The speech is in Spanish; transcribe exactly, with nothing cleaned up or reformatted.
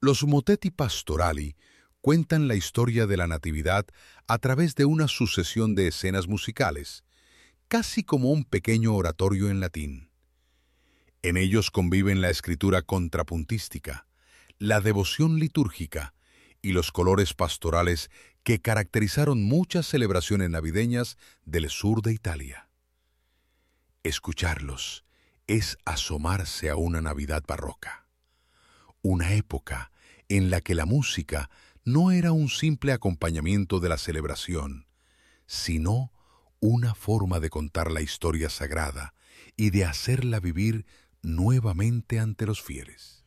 Los moteti pastorali cuentan la historia de la Natividad a través de una sucesión de escenas musicales, casi como un pequeño oratorio en latín. En ellos conviven la escritura contrapuntística, la devoción litúrgica y los colores pastorales que caracterizaron muchas celebraciones navideñas del sur de Italia. Escucharlos es asomarse a una Navidad barroca, una época en la que la música no era un simple acompañamiento de la celebración, sino una forma de contar la historia sagrada y de hacerla vivir nuevamente ante los fieles.